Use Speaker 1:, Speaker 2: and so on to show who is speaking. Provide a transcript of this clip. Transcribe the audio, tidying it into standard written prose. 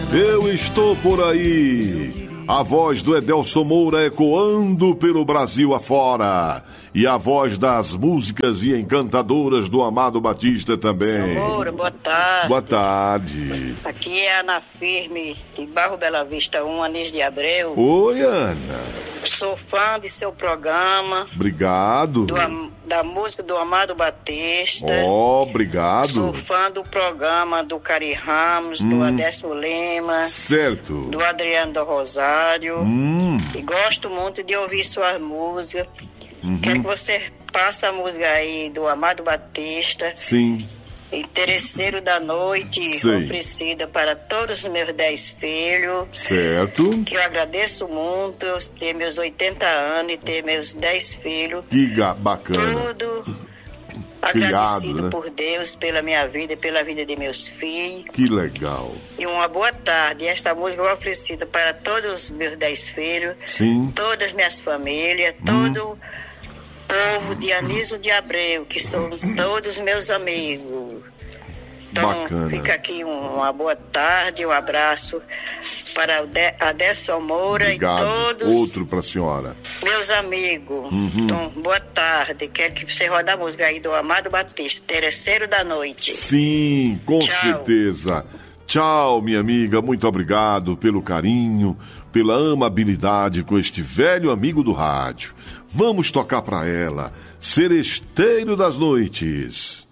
Speaker 1: Eu estou por aí. A voz do Edelson Moura ecoando pelo Brasil afora. E a voz das músicas e encantadoras do Amado Batista também.
Speaker 2: Seu Moura, boa tarde.
Speaker 1: Boa tarde.
Speaker 2: Aqui é a Ana Firme, de Barro Bela Vista 1, Anísio de Abreu.
Speaker 1: Oi, Ana.
Speaker 2: Sou fã de seu programa.
Speaker 1: Obrigado.
Speaker 2: Da música do Amado Batista.
Speaker 1: Obrigado.
Speaker 2: Sou fã do programa do Cari Ramos, do Adécio Lima.
Speaker 1: Certo.
Speaker 2: Do Adriano do Rosário. E gosto muito de ouvir suas músicas. Quero que você passe a música aí do Amado Batista.
Speaker 1: Sim.
Speaker 2: Interesseiro da Noite,
Speaker 1: Sei.
Speaker 2: oferecida para todos os meus 10 filhos.
Speaker 1: Certo.
Speaker 2: Que eu agradeço muito ter meus 80 anos e ter meus 10 filhos.
Speaker 1: Que bacana.
Speaker 2: Tudo
Speaker 1: Criado,
Speaker 2: agradecido,
Speaker 1: né?
Speaker 2: por Deus, pela minha vida e pela vida de meus filhos.
Speaker 1: Que legal.
Speaker 2: E uma boa tarde. Esta música é oferecida para todos os meus 10 filhos.
Speaker 1: Sim.
Speaker 2: Todas as minhas famílias, todo o povo de Anísio de Abreu, que são todos meus amigos. Então,
Speaker 1: Bacana.
Speaker 2: fica aqui uma boa tarde, um abraço para o Adelson Moura.
Speaker 1: Obrigado.
Speaker 2: E todos
Speaker 1: Outro para a senhora.
Speaker 2: meus amigos. Então, boa tarde. Quero que você roda a música aí do Amado Batista, Interesseiro da Noite.
Speaker 1: Sim, com
Speaker 2: Tchau.
Speaker 1: certeza. Tchau, minha amiga. Muito obrigado pelo carinho, pela amabilidade com este velho amigo do rádio. Vamos tocar para ela, Seresteiro das Noites.